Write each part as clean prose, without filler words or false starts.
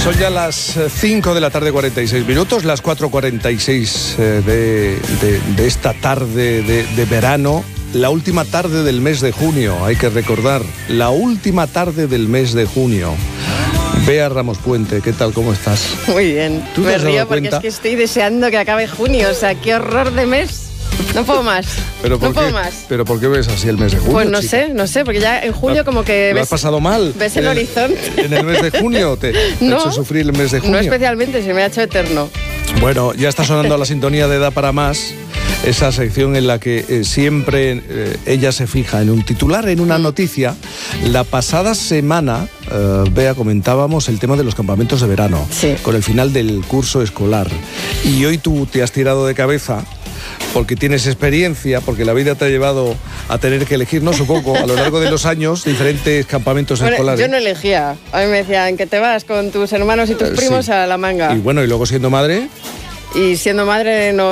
Son ya las 5 de la tarde, 46 minutos, las 4:46 de esta tarde de verano, la última tarde del mes de junio, hay que recordar, la última tarde del mes de junio. Bea Ramos Puente, ¿qué tal? ¿Cómo estás? Muy bien. ¿Tú Me te has dado río porque cuenta? es que estoy deseando que acabe junio, o sea, qué horror de mes. No puedo más. ¿Pero por no puedo qué? más. ¿Pero por qué ves así el mes de junio? Pues no chica? sé, porque ya en julio como que ¿Lo has pasado mal? ves el horizonte. ¿En el mes de junio te ha hecho sufrir el mes de junio? No especialmente, se me ha hecho eterno. Bueno, ya está sonando la sintonía de Da para Más, esa sección en la que siempre ella se fija en un titular, en una noticia. La pasada semana, Bea, comentábamos el tema de los campamentos de verano, sí, con el final del curso escolar. Y hoy tú te has tirado de cabeza porque tienes experiencia, porque la vida te ha llevado a tener que elegir, no supongo, a lo largo de los años, diferentes campamentos escolares. Yo no elegía. A mí me decían que te vas con tus hermanos y tus primos a la manga. Y bueno, y luego siendo madre... Y siendo madre no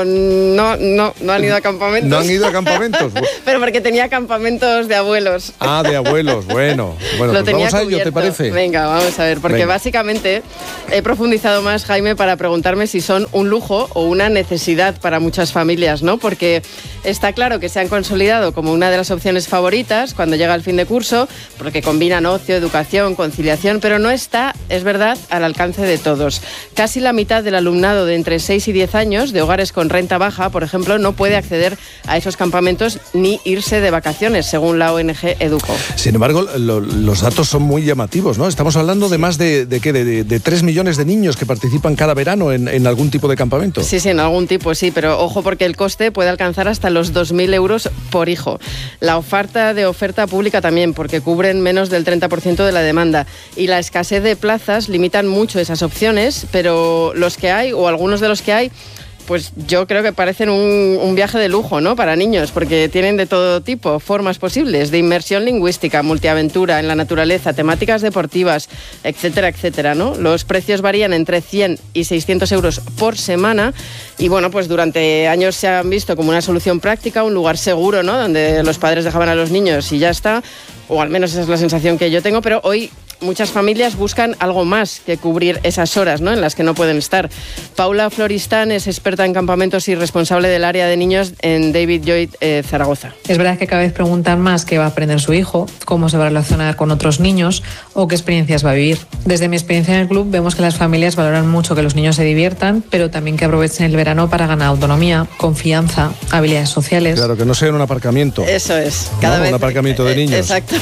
han ido a campamentos. ¿No han ido a campamentos? Pero porque tenía campamentos de abuelos. Ah, de abuelos, bueno. Bueno, Lo pues vamos a ello, cubierto. ¿te parece? Venga, vamos a ver, porque básicamente he profundizado más, Jaime, para preguntarme si son un lujo o una necesidad para muchas familias, ¿no? Porque está claro que se han consolidado como una de las opciones favoritas cuando llega el fin de curso, porque combinan ocio, educación, conciliación, pero no está, es verdad, al alcance de todos. Casi la mitad del alumnado de entre 6 y 10 años de hogares con renta baja, por ejemplo, no puede acceder a esos campamentos ni irse de vacaciones, según la ONG Educo. Sin embargo, los datos son muy llamativos, ¿no? Estamos hablando de más de 3 millones de niños que participan cada verano en algún tipo de campamento. Sí, en algún tipo, sí, pero ojo porque el coste puede alcanzar hasta los 2.000 euros por hijo. La oferta pública también, porque cubren menos del 30% de la demanda. Y la escasez de plazas limitan mucho esas opciones, pero los que hay, o algunos de los que hay, pues yo creo que parecen un viaje de lujo, ¿no? Para niños, porque tienen de todo tipo, formas posibles, de inmersión lingüística, multiaventura en la naturaleza, temáticas deportivas, etcétera, etcétera, ¿no? Los precios varían entre 100 y 600 euros por semana y, bueno, pues durante años se han visto como una solución práctica, un lugar seguro, ¿no? Donde los padres dejaban a los niños y ya está, o al menos esa es la sensación que yo tengo, pero hoy muchas familias buscan algo más que cubrir esas horas, ¿no?, en las que no pueden estar. Paula Floristán es experta en campamentos y responsable del área de niños en David Lloyd, Zaragoza. Es verdad que cada vez preguntan más qué va a aprender su hijo, cómo se va a relacionar con otros niños o qué experiencias va a vivir. Desde mi experiencia en el club vemos que las familias valoran mucho que los niños se diviertan, pero también que aprovechen el verano para ganar autonomía, confianza, habilidades sociales. Claro, que no sea en un aparcamiento. Eso es. Cada vez un aparcamiento de niños. Exacto.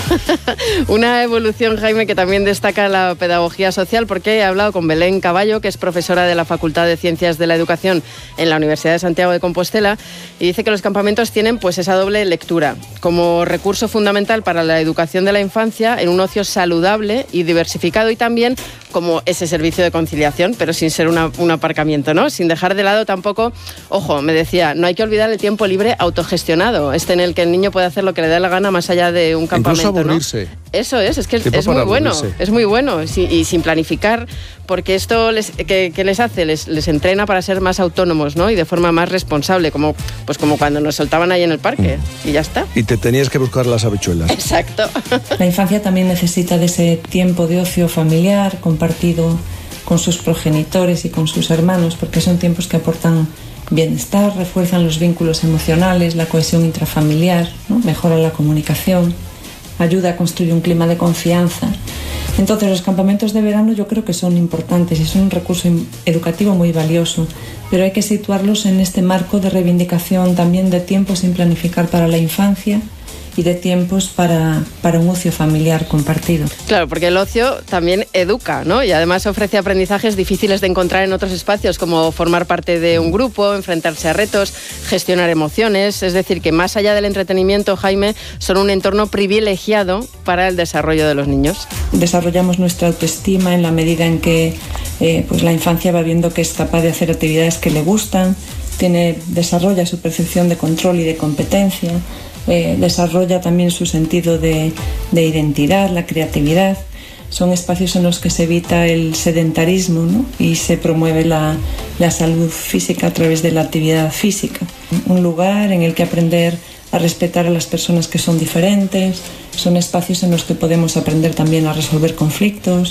Una evolución, Jaime, que también destaca la pedagogía social, porque he hablado con Belén Caballo, que es profesora de la Facultad de Ciencias de la Educación en la Universidad de Santiago de Compostela, y dice que los campamentos tienen pues esa doble lectura, como recurso fundamental para la educación de la infancia en un ocio saludable y diversificado, y también como ese servicio de conciliación, pero sin ser un aparcamiento, ¿no? Sin dejar de lado tampoco, ojo, me decía, no hay que olvidar el tiempo libre autogestionado, en el que el niño puede hacer lo que le dé la gana más allá de un campamento. Incluso aburrirse. ¿No? Eso es que es muy bueno, es muy bueno, y sin planificar, porque esto ¿qué les hace? Les entrena para ser más autónomos, ¿no? Y de forma más responsable, como cuando nos soltaban ahí en el parque, y ya está. Y te tenías que buscar las habichuelas. Exacto. La infancia también necesita de ese tiempo de ocio familiar, compartido con sus progenitores y con sus hermanos, porque son tiempos que aportan bienestar, refuerzan los vínculos emocionales, la cohesión intrafamiliar, ¿no? Mejoran la comunicación, ayuda a construir un clima de confianza. Entonces los campamentos de verano yo creo que son importantes y son un recurso educativo muy valioso, pero hay que situarlos en este marco de reivindicación también de tiempos sin planificar para la infancia y de tiempos para un ocio familiar compartido. Claro, porque el ocio también educa, ¿no? Y además ofrece aprendizajes difíciles de encontrar en otros espacios, como formar parte de un grupo, enfrentarse a retos, gestionar emociones. Es decir, que más allá del entretenimiento, Jaime, son un entorno privilegiado para el desarrollo de los niños. Desarrollamos nuestra autoestima en la medida en que pues la infancia va viendo que es capaz de hacer actividades que le gustan, desarrolla su percepción de control y de competencia, desarrolla también su sentido de identidad, la creatividad. Son espacios en los que se evita el sedentarismo, ¿no? Y se promueve la salud física a través de la actividad física. Un lugar en el que aprender a respetar a las personas que son diferentes. Son espacios en los que podemos aprender también a resolver conflictos,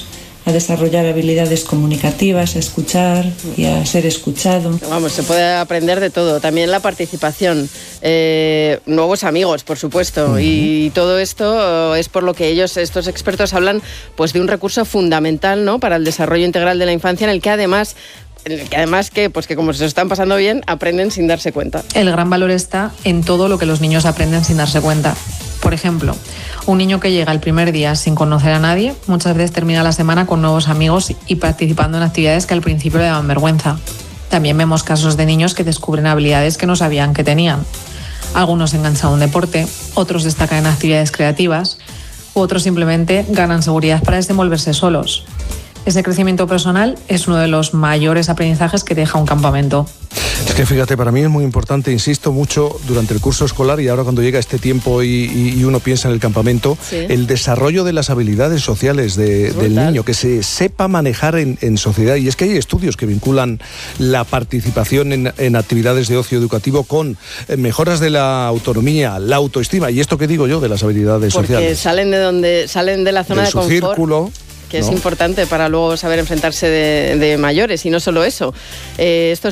a desarrollar habilidades comunicativas, a escuchar y a ser escuchado. Vamos, se puede aprender de todo. También la participación, nuevos amigos, por supuesto. Y todo esto es por lo que estos expertos hablan pues de un recurso fundamental, ¿no?, para el desarrollo integral de la infancia, en el que además que como se lo están pasando bien, aprenden sin darse cuenta. El gran valor está en todo lo que los niños aprenden sin darse cuenta. Por ejemplo, un niño que llega el primer día sin conocer a nadie, muchas veces termina la semana con nuevos amigos y participando en actividades que al principio le daban vergüenza. También vemos casos de niños que descubren habilidades que no sabían que tenían. Algunos se enganchan a un deporte, otros destacan en actividades creativas, u otros simplemente ganan seguridad para desenvolverse solos. Ese crecimiento personal es uno de los mayores aprendizajes que deja un campamento. Es que fíjate, para mí es muy importante, insisto mucho, durante el curso escolar y ahora cuando llega este tiempo y uno piensa en el campamento, sí, el desarrollo de las habilidades sociales del niño, que se sepa manejar en sociedad. Y es que hay estudios que vinculan la participación en actividades de ocio educativo con mejoras de la autonomía, la autoestima y esto que digo yo de las habilidades sociales. Porque salen de la zona de confort. Círculo, que es importante para luego saber enfrentarse de mayores, y no solo eso. Estos